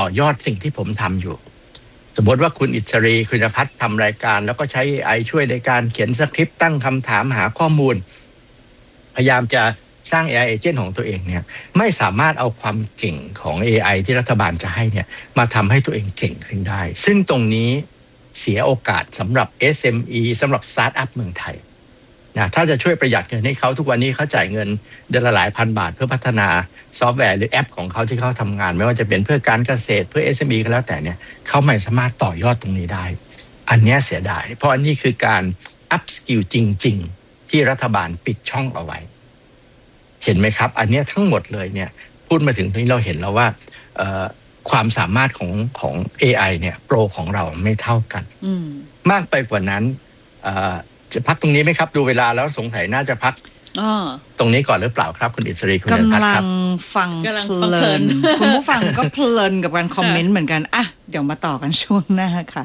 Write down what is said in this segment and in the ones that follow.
อยอดสิ่งที่ผมทำอยู่สมมติว่าคุณอิสรีคุณภัทรทำรายการแล้วก็ใช้ AI ช่วยในการเขียนสคริปต์ตั้งคำถามหาข้อมูลพยายามจะสร้าง AI agent ของตัวเองเนี่ยไม่สามารถเอาความเก่งของ AI ที่รัฐบาลจะให้เนี่ยมาทำให้ตัวเองเก่งขึ้นได้ซึ่งตรงนี้เสียโอกาสสำหรับ SME สำหรับสตาร์ทอัพเมืองไทยนะถ้าจะช่วยประหยัดเงินให้เขาทุกวันนี้เขาจ่ายเงินเดือนละหลายพันบาทเพื่อพัฒนาซอฟต์แวร์หรือแอปของเขาที่เขาทำงานไม่ว่าจะเป็นเพื่อการเกษตรเพื่อ SME ก็แล้วแต่เนี่ยเขาไม่สามารถต่อยอดตรงนี้ได้อันนี้เสียดายเพราะอันนี้คือการอัพสกิลจริงๆที่รัฐบาลปิดช่องเอาไว้เห็นไหมครับอันนี้ทั้งหมดเลยเนี่ยพูดมาถึงตรงนี้เราเห็นแล้วว่าความสามารถของ AI เนี่ยโปรของเราไม่เท่ากันมากไปกว่านั้นจะพักตรงนี้ไหมครับดูเวลาแล้วสงสัยน่าจะพักตรงนี้ก่อนหรือเปล่าครับคุณอิสรีคุณเดินพัฒน์ครับฟังเพลินคุณผู้ฟังก็เพลินกับการคอมเมนต์เหมือนกันอ่ะเดี๋ยวมาต่อกันช่วงหน้าค่ะ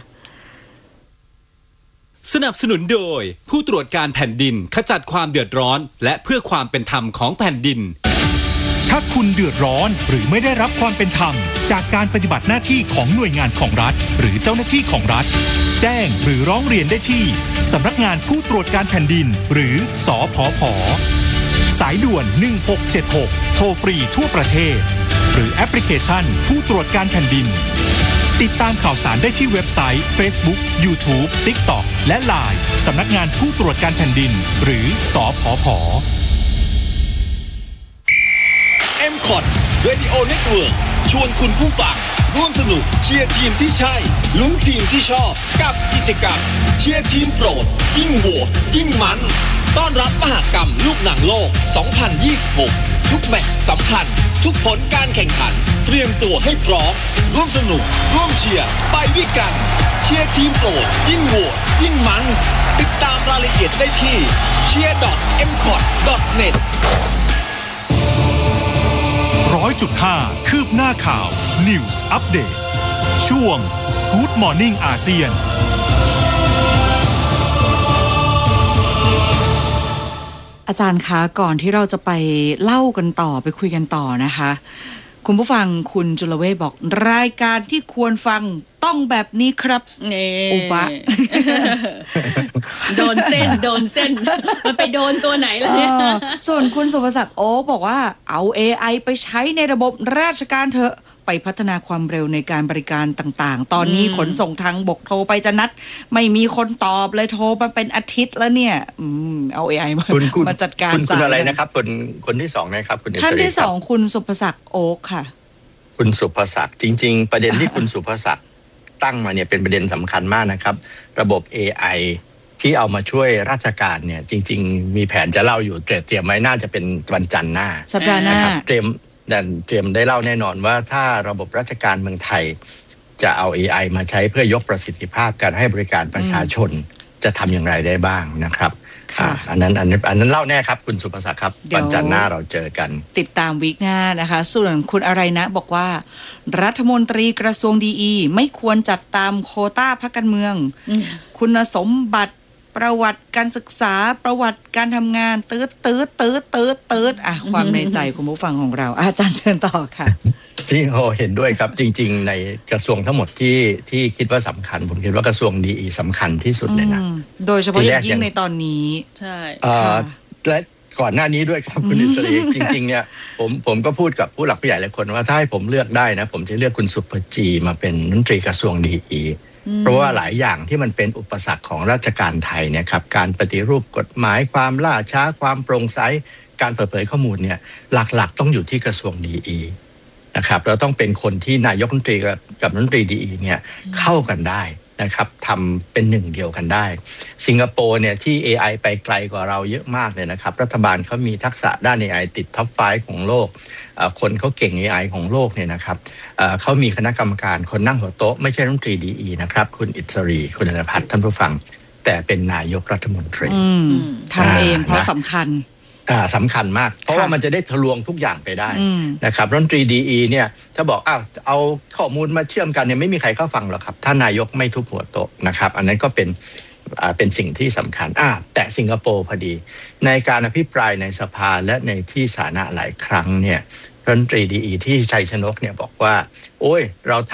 สนับสนุนโดยผู้ตรวจการแผ่นดินขจัดความเดือดร้อนและเพื่อความเป็นธรรมของแผ่นดินถ้าคุณเดือดร้อนหรือไม่ได้รับความเป็นธรรมจากการปฏิบัติหน้าที่ของหน่วยงานของรัฐหรือเจ้าหน้าที่ของรัฐแจ้งหรือร้องเรียนได้ที่สำนักงานผู้ตรวจการแผ่นดินหรือสผผ.สายด่วน1676โทรฟรีทั่วประเทศหรือแอปพลิเคชันผู้ตรวจการแผ่นดินติดตามข่าวสารได้ที่เว็บไซต์ Facebook YouTube TikTok และ LINE สำนักงานผู้ตรวจการแผ่นดินหรือสผผ. MCOT Radio Network ชวนคุณผู้ฟังร่วมสนุกเชียร์ทีมที่ใช่ลุ้นทีมที่ชอบกับกิจกรรมเชียร์ทีมโปรดยิ่งโหวตยิ่งมันต้อนรับมหกรรมลูกหนังโลก 2026 ทุกแมตช์สำคัญทุกผลการแข่งขันเตรียมตัวให้พร้อมร่วมสนุกร่วมเชียร์ไปด้วยกันเชียร์ทีมโปรดยิ่งโหวตยิ่งมันติดตามรายละเอียดได้ที่ cheer.mcot.net 100.5 คืบหน้าข่าว News Update ช่วง Good Morning อาเซียนอาจารย์คะก่อนที่เราจะไปเล่ากันต่อไปคุยกันต่อนะคะคุณผู้ฟังคุณจุลเวชบอกรายการที่ควรฟังต้องแบบนี้ครับอุปะโดนเส้นมันไปโดนตัวไหนล่ะเนี่ยส่วนคุณสุภศักดิ์โอ๊บอกว่าเอา AI ไปใช้ในระบบราชการเถอะไปพัฒนาความเร็วในการบริการต่างๆตอนนี้ขนส่งทางบกโทรไปจะนัดไม่มีคนตอบเลยโทรมาเป็นอาทิตย์แล้วเนี่ยเอา AI มาจัดการคุณอะไรนะครับคนที่2นะครับคุณท่านที่2คุณสุภศักดิ์โอ๊คค่ะคุณสุภศักดิ์จริงๆประเด็นที่คุณสุภศักดิ์ตั้งมาเนี่ยเป็นประเด็นสำคัญมากนะครับระบบ AI ที่เอามาช่วยราชการเนี่ยจริงๆมีแผนจะเล่าอยู่เตรียมไว้น่าจะเป็นวันจันทร์หน้าสัปดาห์หน้าเตรียมได้เล่าแน่นอนว่าถ้าระบบราชการเมืองไทยจะเอา AI มาใช้เพื่อยกประสิทธิภาพการให้บริการประชาชนจะทำอย่างไรได้บ้างนะครับอันนั้นเล่าแน่ครับคุณสุภศักดิ์ครับวันจันทร์หน้าเราเจอกันติดตามวีคหน้านะคะส่วนคุณอะไรนะบอกว่ารัฐมนตรีกระทรวงดีไม่ควรจัดตามโควต้าพรรคการเมืองคุณสมบัติประวัติการศึกษาประวัติการทำงานตืดความในใจคุณผู้ฟังของเราอาจารย์เชิญต่อค่ะจริงเห็นด้วยครับจริงๆในกระทรวงทั้งหมดที่คิดว่าสำคัญผมคิดว่ากระทรวงดีสำคัญที่สุดเลยนะโดยเฉพาะยิ่งในตอนนี้ใช่และก่อนหน้านี้ด้วยครับคุณอิสรีจริงๆเนี่ยผมก็พูดกับผู้หลักผู้ใหญ่หลายคนว่าถ้าให้ผมเลือกได้นะผมจะเลือกคุณสุภจีมาเป็นรัฐมนตรีกระทรวงดีเพราะว่าหลายอย่างที่มันเป็นอุปสรรคของราชการไทยเนี่ยครับการปฏิรูปกฎหมายความล่าช้าความโปร่งใสการเปิดเผยข้อมูลเนี่ยหลักๆต้องอยู่ที่กระทรวงดีนะครับเราต้องเป็นคนที่นายกรัฐมนตรีกับรัฐมนตรีดีเนี่ยเข้ากันได้นะครับทำเป็นหนึ่งเดียวกันได้สิงคโปร์เนี่ยที่ AI ไปไกลกว่าเราเยอะมากเลยนะครับรัฐบาลเขามีทักษะด้าน AI ติดท็อป 5 ของโลกคนเขาเก่ง AI ของโลกเนี่ยนะครับเขามีคณะกรรมการคนนั่งหัวโต๊ะไม่ใช่รัฐมนตรีดีนะครับคุณอิสรีคุณณภัทรท่านผู้ฟังแต่เป็นนายกรัฐมนตรีทำเองเพราะสำคัญสำคัญมากเพราะว่ามันจะได้ทะลวงทุกอย่างไปได้นะครับรัฐมนตรีดีเนี่ยถ้าบอกเอาข้อมูลมาเชื่อมกันเนี่ยไม่มีใครเข้าฟังหรอกครับถ้านายกไม่ทุบหัวโต๊ะนะครับอันนั้นก็เป็นสิ่งที่สำคัญแต่สิงคโปร์พอดีในการอภิปรายในสภาและในที่สาธารณะหลายครั้งเนี่ยรัฐมนตรีดีที่ชัยชนกเนี่ยบอกว่าโอ้ยเรา